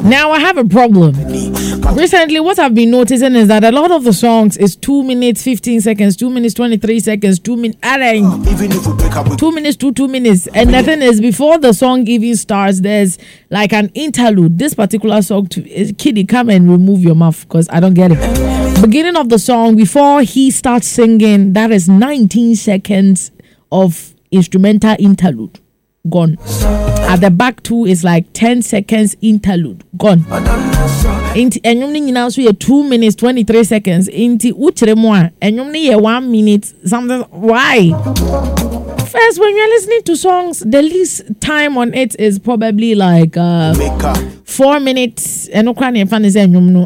Now I have a problem. Recently, what I've been noticing is that a lot of the songs is 2 minutes 15 seconds, 2 minutes 23 seconds, 2 minutes, 2 minutes to 2 minutes. And the thing is, before the song even starts, there's like an interlude. This particular song, Kiddie, come and remove your mouth because I don't get it. Beginning of the song, before he starts singing, that is 19 seconds of instrumental interlude. Gone. At the back too is like 10 seconds interlude. Gone. And you now so 2 minutes 23 seconds. Inti utremwa. And you 1 minute something. Why? First, when you're listening to songs, the least time on it is probably like 4 minutes. And no crying fan is 3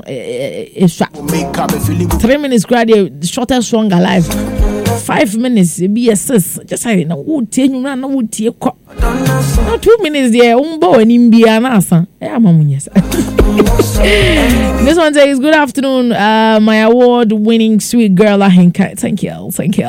minutes. The shortest song alive. 5 minutes, be a sis. Just say no wood 10 no wood tea. No 2 minutes there, umbo and imbia nasa. This one says, good afternoon, my award-winning sweet girl Ahinka. Thank you.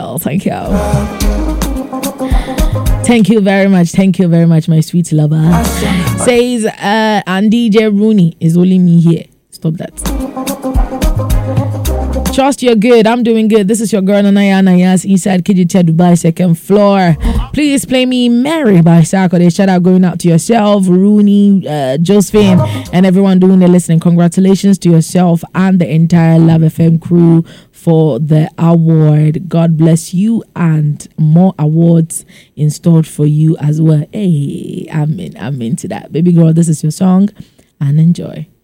Thank you very much, my sweet lover. Says, and DJ Rooney is only me here. Stop that. Trust you're good. I'm doing good. This is your girl Nanaya Nayas inside Kijitia Dubai 2nd floor. Please play me Mary by Sarkodie. Shout out going out to yourself, Rooney, Josephine, and everyone doing the listening. Congratulations to yourself and the entire Love FM crew for the award. God bless you and more awards installed for you as well. Hey, I'm into that. Baby girl, this is your song and enjoy.